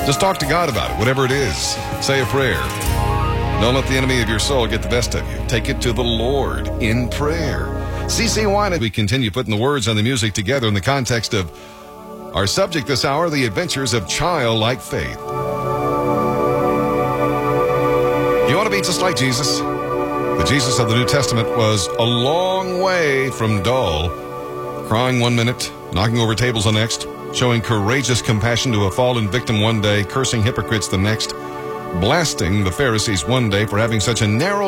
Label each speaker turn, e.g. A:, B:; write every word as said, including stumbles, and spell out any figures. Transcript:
A: Just talk to God about it, whatever it is. Say a prayer. Don't let the enemy of your soul get the best of you. Take it to the Lord in prayer. C C Wine. We continue putting the words and the music together in the context of our subject this hour, the adventures of childlike faith. You want to be just like Jesus? The Jesus of the New Testament was a long way from dull, crying one minute, knocking over tables the next, showing courageous compassion to a fallen victim one day, cursing hypocrites the next, blasting the Pharisees one day for having such a narrow